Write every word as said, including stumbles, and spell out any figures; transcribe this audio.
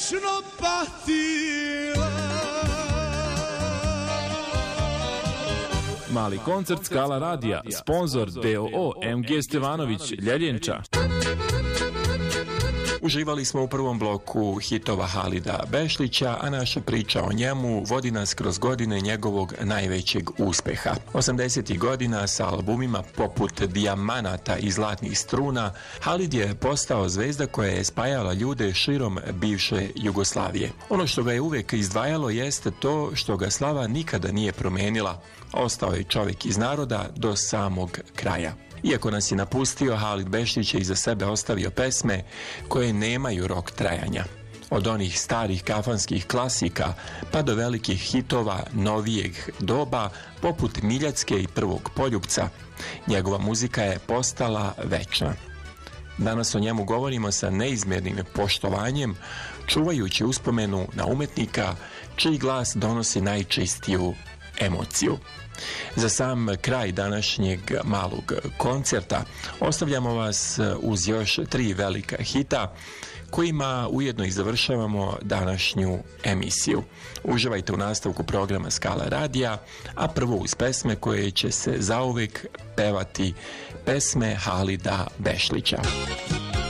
večno patila. Mali koncert Skala radija, sponzor D O O M G Stevanović, Ljeljenča. Uživali smo u prvom bloku hitova Halida Bešlića, a naša priča o njemu vodi nas kroz godine njegovog najvećeg uspeha. osamdesetih godina sa albumima poput Dijamanata i Zlatnih struna, Halid je postao zvezda koja je spajala ljude širom bivše Jugoslavije. Ono što ga je uvijek izdvajalo jeste to što ga slava nikada nije promenila. Ostao je čovjek iz naroda do samog kraja. Iako nas je napustio, Halid Bešlić je iza sebe ostavio pesme koje nemaju rok trajanja. Od onih starih kafanskih klasika pa do velikih hitova novijeg doba poput Miljacke i Prvog poljupca, njegova muzika je postala večna. Danas o njemu govorimo sa neizmjernim poštovanjem, čuvajući uspomenu na umetnika čiji glas donosi najčistiju emociju. Za sam kraj današnjeg malog koncerta ostavljamo vas uz još tri velika hita kojima ujedno i završavamo današnju emisiju. Uživajte u nastavku programa Skala radija, a prvo uz pesme koje će se zauvek pevati, pesme Halida Bešlića.